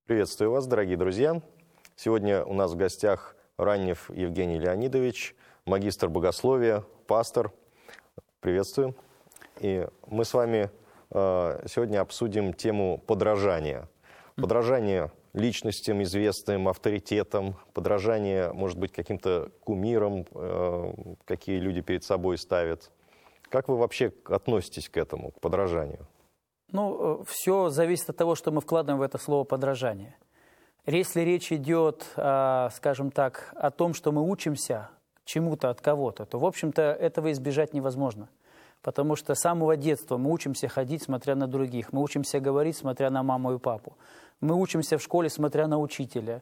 Приветствую вас, дорогие друзья. Сегодня у нас в гостях Раннев Евгений Леонидович, магистр богословия, пастор. Приветствую. И мы с вами сегодня обсудим тему подражания. Подражание личностям, известным, авторитетам, подражание, может быть, каким-то кумирам, какие люди перед собой ставят. Как вы вообще относитесь к этому, к подражанию? Все зависит от того, что мы вкладываем в это слово «подражание». Если речь идет, скажем так, о том, что мы учимся чему-то от кого-то, то, в общем-то, этого избежать невозможно. Потому что с самого детства мы учимся ходить, смотря на других, мы учимся говорить, смотря на маму и папу. Мы учимся в школе, смотря на учителя.